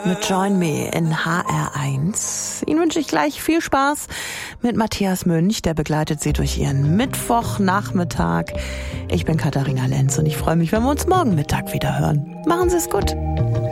mit Join Me in HR1. Ihnen wünsche ich gleich viel Spaß mit Matthias Münch, der begleitet Sie durch Ihren Mittwochnachmittag. Ich bin Katharina Lenz und ich freue mich, wenn wir uns morgen Mittag wieder hören. Machen Sie es gut.